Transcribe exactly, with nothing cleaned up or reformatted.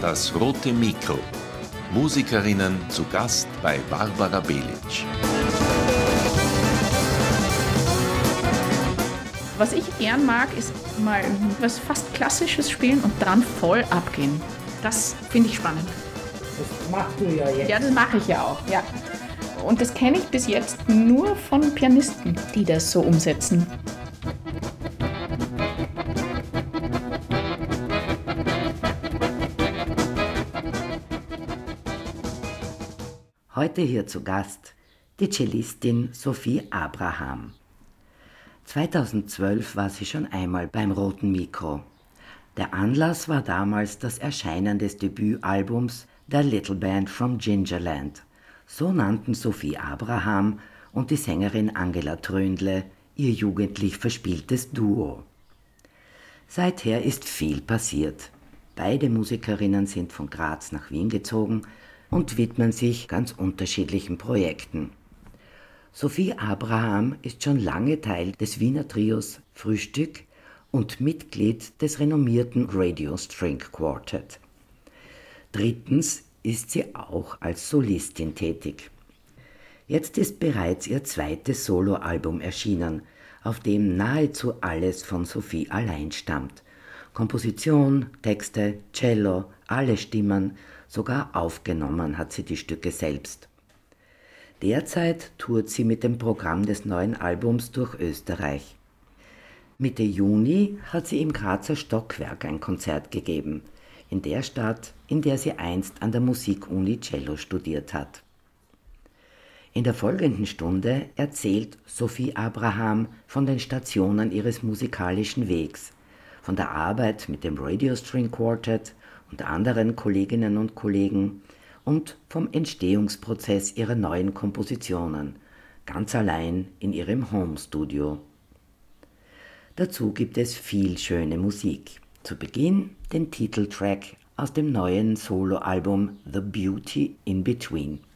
Das rote Mikro. Musikerinnen zu Gast bei Barbara Belic. Was ich gern mag, ist mal was fast Klassisches spielen und dann voll abgehen. Das finde ich spannend. Das machst du ja jetzt. Ja, das mache ich ja auch, ja. Und das kenne ich bis jetzt nur von Pianisten, die das so umsetzen. Heute hier zu Gast die Cellistin Sophie Abraham. zweitausendzwölf war sie schon einmal beim Roten Mikro. Der Anlass war damals das Erscheinen des Debütalbums der Little Band from Gingerland. So nannten Sophie Abraham und die Sängerin Angela Tröndle ihr jugendlich verspieltes Duo. Seither ist viel passiert. Beide Musikerinnen sind von Graz nach Wien gezogen und widmen sich ganz unterschiedlichen Projekten. Sophie Abraham ist schon lange Teil des Wiener Trios Frühstück und Mitglied des renommierten Radio String Quartet. Drittens ist sie auch als Solistin tätig. Jetzt ist bereits ihr zweites Soloalbum erschienen, auf dem nahezu alles von Sophie allein stammt. Komposition, Texte, Cello, alle Stimmen, sogar aufgenommen hat sie die Stücke selbst. Derzeit tourt sie mit dem Programm des neuen Albums durch Österreich. Mitte Juni hat sie im Grazer Stockwerk ein Konzert gegeben, in der Stadt, in der sie einst an der Musikuni Cello studiert hat. In der folgenden Stunde erzählt Sophie Abraham von den Stationen ihres musikalischen Wegs, von der Arbeit mit dem Radio String Quartet und anderen Kolleginnen und Kollegen und vom Entstehungsprozess ihrer neuen Kompositionen, ganz allein in ihrem Home-Studio. Dazu gibt es viel schöne Musik. Zu Beginn den Titeltrack aus dem neuen Soloalbum The Beauty in Between.